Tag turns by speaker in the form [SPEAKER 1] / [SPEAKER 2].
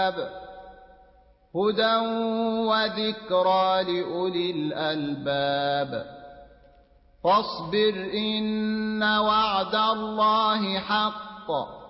[SPEAKER 1] هدى وذكرى لأولي الألباب فاصبر إن وعد الله حق